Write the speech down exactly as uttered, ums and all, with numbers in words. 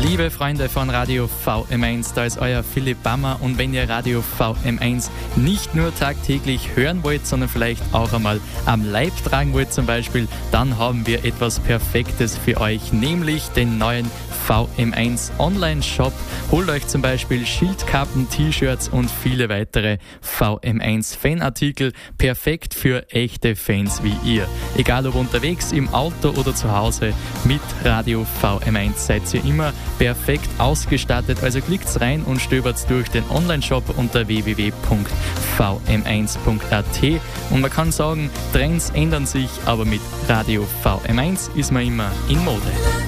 Liebe Freunde von Radio V M eins, da ist euer Philipp Bammer und wenn ihr Radio V M eins nicht nur tagtäglich hören wollt, sondern vielleicht auch einmal am Leib tragen wollt zum Beispiel, dann haben wir etwas Perfektes für euch, nämlich den neuen V M eins Online-Shop. Holt euch zum Beispiel Schildkappen, T-Shirts und viele weitere V M eins Fanartikel, perfekt für echte Fans wie ihr. Egal ob unterwegs, im Auto oder zu Hause, mit Radio V M eins seid ihr immer perfekt ausgestattet. Also klickt rein und stöbert durch den Online-Shop unter w w w punkt v m eins punkt a t und man kann sagen, Trends ändern sich, aber mit Radio V M eins ist man immer in Mode.